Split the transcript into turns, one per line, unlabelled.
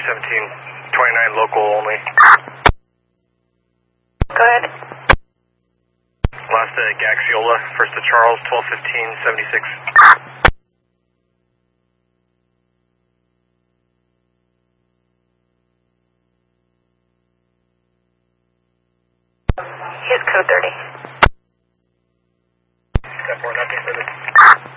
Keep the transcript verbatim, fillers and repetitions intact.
seventeen twenty-nine local only.
Go ahead.
Last to Gaxiola, first to Charles, twelve fifteen seventy-six.
Here's code thirty.
ten four, nothing further.